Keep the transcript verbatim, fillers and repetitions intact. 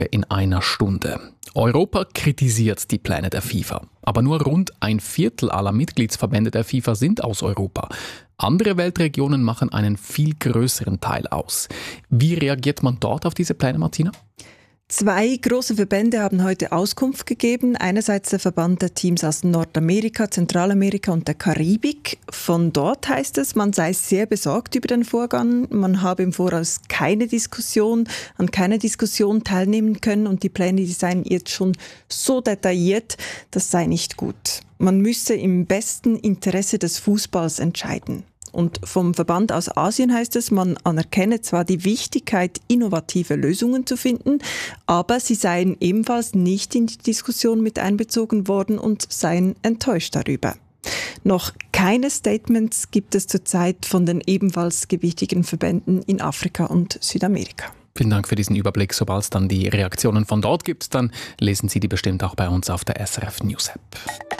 in einer Stunde. Europa kritisiert die Pläne der FIFA. Aber nur rund ein Viertel aller Mitgliedsverbände der FIFA sind aus Europa. Andere Weltregionen machen einen viel größeren Teil aus. Wie reagiert man dort auf diese Pläne, Martina? Zwei große Verbände haben heute Auskunft gegeben. Einerseits der Verband der Teams aus Nordamerika, Zentralamerika und der Karibik. Von dort heißt es, man sei sehr besorgt über den Vorgang. Man habe im Voraus keine Diskussion, an keiner Diskussion teilnehmen können und die Pläne, die seien jetzt schon so detailliert, das sei nicht gut. Man müsse im besten Interesse des Fußballs entscheiden. Und vom Verband aus Asien heißt es, man anerkenne zwar die Wichtigkeit, innovative Lösungen zu finden, aber sie seien ebenfalls nicht in die Diskussion mit einbezogen worden und seien enttäuscht darüber. Noch keine Statements gibt es zurzeit von den ebenfalls gewichtigen Verbänden in Afrika und Südamerika. Vielen Dank für diesen Überblick. Sobald es dann die Reaktionen von dort gibt, dann lesen Sie die bestimmt auch bei uns auf der S R F News App.